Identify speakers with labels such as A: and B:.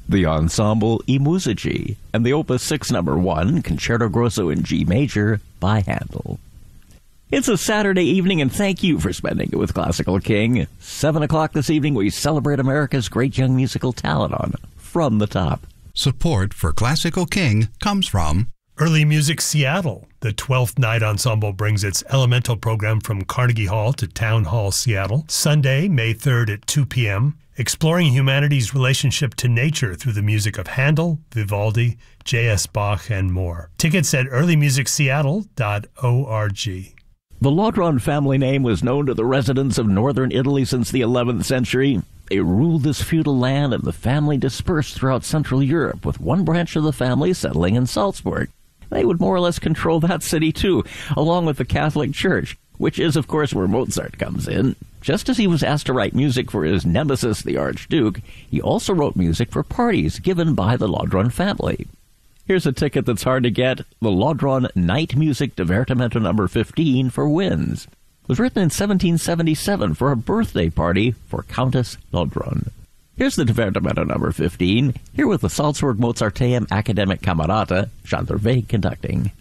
A: the Ensemble I Musici, and the Opus 6 No. 1, Concerto Grosso in G Major by Handel. It's a Saturday evening, and thank you for spending it with Classical King. 7 o'clock this evening, we celebrate America's great young musical talent on From the Top.
B: Support for Classical King comes from
C: Early Music Seattle. The 12th Night Ensemble brings its Elemental program from Carnegie Hall to Town Hall, Seattle, Sunday, May 3rd at 2 p.m., exploring humanity's relationship to nature through the music of Handel, Vivaldi, J.S. Bach, and more. Tickets at earlymusicseattle.org.
A: The Laudron family name was known to the residents of northern Italy since the 11th century. They ruled this feudal land, and the family dispersed throughout Central Europe, with one branch of the family settling in Salzburg. They would more or less control that city too, along with the Catholic Church, which is, of course, where Mozart comes in. Just as he was asked to write music for his nemesis, the Archduke, he also wrote music for parties given by the Laudron family. Here's a ticket that's hard to get, the Laudron Night Music Divertimento No. 15 for Winds. It was written in 1777 for a birthday party for Countess Laudron. Here's the Divertimento No. 15, here with the Salzburg Mozarteum Academic Camerata, Jean Dervais conducting.